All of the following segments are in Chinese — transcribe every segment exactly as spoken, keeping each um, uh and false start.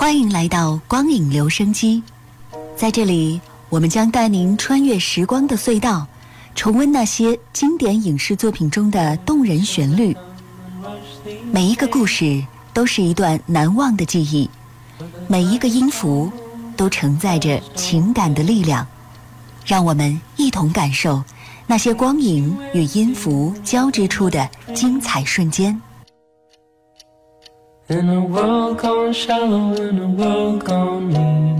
欢迎来到光影留声机，在这里我们将带您穿越时光的隧道，重温那些经典影视作品中的动人旋律。每一个故事都是一段难忘的记忆，每一个音符都承载着情感的力量。让我们一同感受那些光影与音符交织出的精彩瞬间。 In a world gone shallow, in a world gone mean.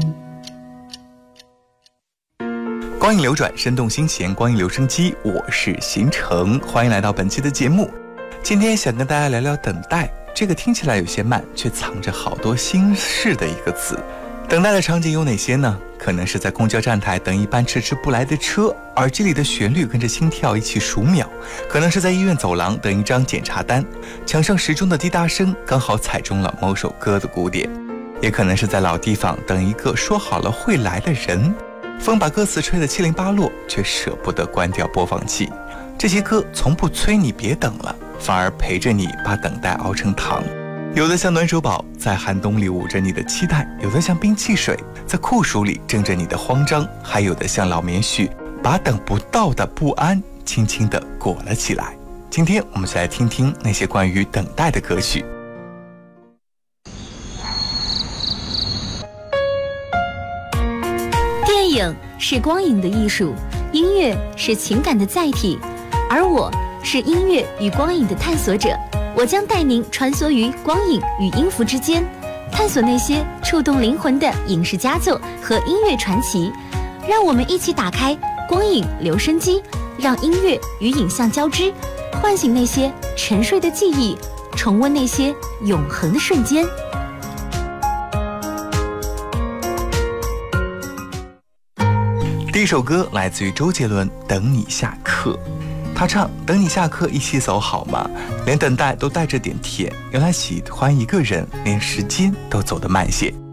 光影流转，生动心弦，光影留声机，我是邢成，欢迎来到本期的节目。今天想跟大家聊聊等待，这个听起来有些慢，却藏着好多心事的一个词。等待的场景有哪些呢？可能是在公交站台等一班迟迟不来的车，耳机里的旋律跟着心跳一起数秒；可能是在医院走廊等一张检查单，墙上时钟的滴答声刚好踩中了某首歌的鼓点；也可能是在老地方等一个说好了会来的人，风把歌词吹得七零八落，却舍不得关掉播放器。这些歌从不催你别等了，反而陪着你把等待熬成糖。有的像暖手宝，在寒冬里捂着你的期待；有的像冰汽水，在酷暑里蒸着你的慌张；还有的像老棉絮，把等不到的不安轻轻地裹了起来。今天我们就来听听那些关于等待的歌曲。 电影是光影的艺术，音乐是情感的载体，而我是音乐与光影的探索者。我将带您穿梭于光影与音符之间，探索那些触动灵魂的影视佳作和音乐传奇。让我们一起打开光影留声机，让音乐与影像交织，唤醒那些沉睡的记忆，重温那些永恒的瞬间。 第一首歌来自于周杰伦，《等你下课》。他唱：等你下课一起走好吗？连等待都带着点甜，原来喜欢一个人连时间都走得慢些。